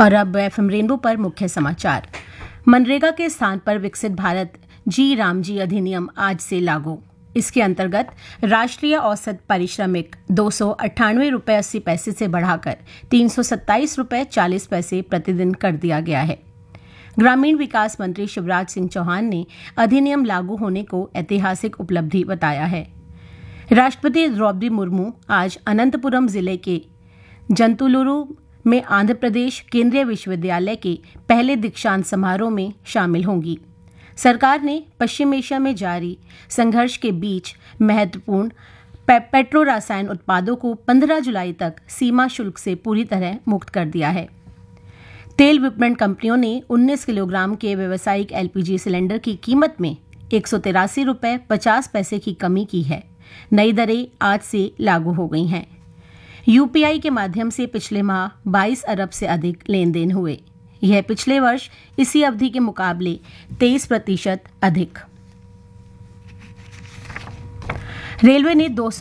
और अब FM rainbow पर मुख्य समाचार। मनरेगा के स्थान पर विकसित भारत जी रामजी अधिनियम आज से लागू। इसके अंतर्गत राष्ट्रीय औसत पारिश्रमिक 298.80 से बढ़ाकर 327.40 प्रतिदिन कर दिया गया है। ग्रामीण विकास मंत्री शिवराज सिंह चौहान ने अधिनियम लागू होने को ऐतिहासिक उपलब्धि बताया है। राष्ट्रपति द्रौपदी मुर्मू आज अनंतपुरम जिले के जंतुलुरु में आंध्र प्रदेश केंद्रीय विश्वविद्यालय के पहले दीक्षांत समारोह में शामिल होंगी। सरकार ने पश्चिम एशिया में जारी संघर्ष के बीच महत्वपूर्ण पेट्रो रसायन उत्पादों को 15 जुलाई तक सीमा शुल्क से पूरी तरह मुक्त कर दिया है। तेल विपणन कंपनियों ने 19 किलोग्राम के व्यावसायिक एलपीजी सिलेंडर की कीमत में 183.50 की कमी की है। नई दरें आज से लागू हो गई हैं। यूपीआई के माध्यम से पिछले माह 22 अरब से अधिक लेन देन हुए। यह पिछले वर्ष इसी अवधि के मुकाबले 23% अधिक। रेलवे ने 200